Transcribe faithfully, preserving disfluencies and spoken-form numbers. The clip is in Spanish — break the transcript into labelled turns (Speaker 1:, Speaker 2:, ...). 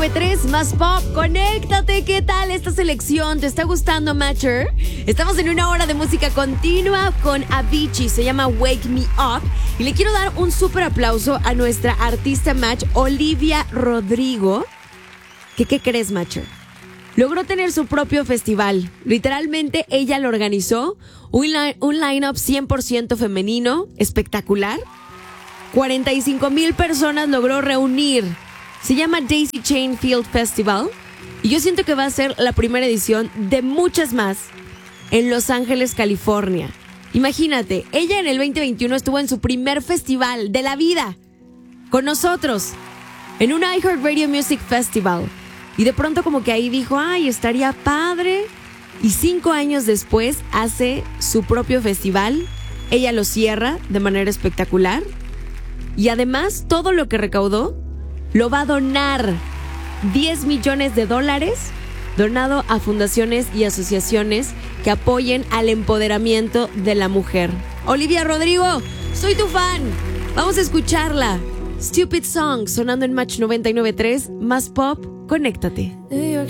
Speaker 1: nueve tres, más pop, conéctate. ¿Qué tal esta selección? ¿Te está gustando, Matcher? Estamos en una hora de música continua con Avicii, se llama Wake Me Up. Y le quiero dar un súper aplauso a nuestra artista Match, Olivia Rodrigo. ¿Qué, qué crees, Matcher? Logró tener su propio festival. Literalmente ella lo organizó. Un, line, un line-up cien por ciento femenino, espectacular. cuarenta y cinco mil personas logró reunir. Se llama Daisy Chain Field Festival. Y yo siento que va a ser la primera edición de muchas más en Los Ángeles, California. Imagínate, ella en el veinte veintiuno estuvo en su primer festival de la vida con nosotros en un iHeartRadio Music Festival. Y de pronto como que ahí dijo, ay, estaría padre. Y cinco años después hace su propio festival. Ella lo cierra de manera espectacular. Y además todo lo que recaudó lo va a donar. diez millones de dólares donado a fundaciones y asociaciones que apoyen al empoderamiento de la mujer. Olivia Rodrigo, soy tu fan. Vamos a escucharla. Stupid Song sonando en Match noventa y nueve punto tres, más pop, conéctate.